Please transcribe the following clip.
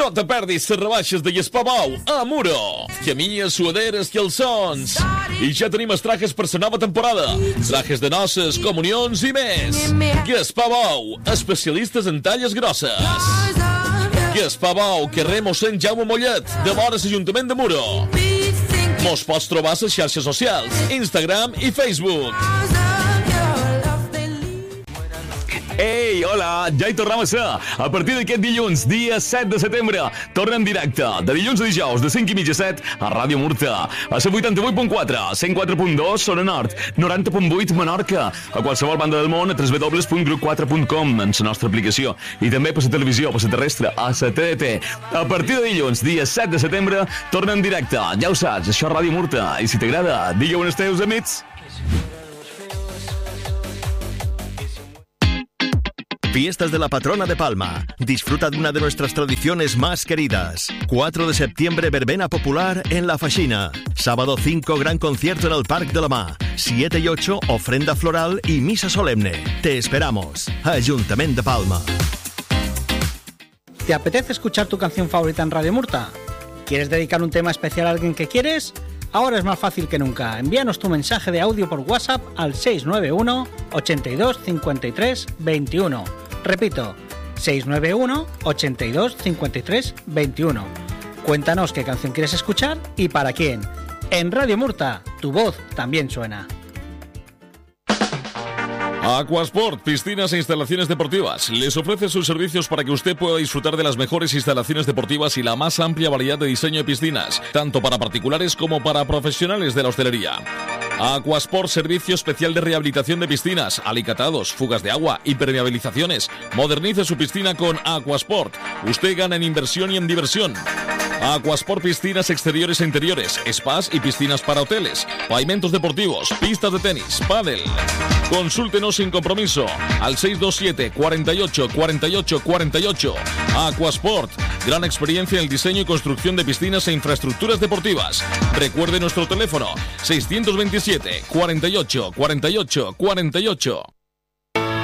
No te perdis les rebaixes de Gaspabou a Muro. Camilles, suaderes, calçons. I ja tenim els trajes per la nova temporada. Trajes de noces, comunions i més. Gaspabou, especialistes en talles grosses. Gaspabou, carrer Mossèn Jaume Mollet, de vora l'Ajuntament de Muro. Mos pots trobar a les xarxes socials, Instagram i Facebook. Ei, hola, ja hi tornem a ser. A partir d'aquest dilluns, dia 7 de setembre, torna en directe, de dilluns a dijous, de 5 i mitja a 7, a Ràdio Murta. A la 88.4, 104.2, Zona Nord, 90.8, Menorca. A qualsevol banda del món, a www.grup4.com, en la nostra aplicació. I també per la televisió, per la terrestre, a la TDT. A partir de dilluns, dia 7 de setembre, torna en directe. Ja ho saps, això és Ràdio Murta. I si t'agrada, digue-ho als teus amics. Fiestas de la Patrona de Palma. Disfruta de una de nuestras tradiciones más queridas. 4 de septiembre, verbena popular en La Faxina. Sábado 5, gran concierto en el Parc de la Mar. 7 y 8, ofrenda floral y misa solemne. Te esperamos. Ayuntamiento de Palma. ¿Te apetece escuchar tu canción favorita en Radio Murta? ¿Quieres dedicar un tema especial a alguien que quieres? Ahora es más fácil que nunca. Envíanos tu mensaje de audio por WhatsApp al 691 82 53 21. Repito, 691 82 53 21. Cuéntanos qué canción quieres escuchar y para quién. En Radio Murta, tu voz también suena. Aquasport, piscinas e instalaciones deportivas. Les ofrece sus servicios para que usted pueda disfrutar de las mejores instalaciones deportivas y la más amplia variedad de diseño de piscinas, tanto para particulares como para profesionales de la hostelería. Aquasport, servicio especial de rehabilitación de piscinas, alicatados, fugas de agua, impermeabilizaciones. Modernice su piscina con Aquasport. Usted gana en inversión y en diversión. Aquasport, piscinas exteriores e interiores, spas y piscinas para hoteles, pavimentos deportivos, pistas de tenis, pádel. Consúltenos sin compromiso al 627 48 48 48. Aquasport, gran experiencia en el diseño y construcción de piscinas e infraestructuras deportivas. Recuerde nuestro teléfono 627 48 48 48.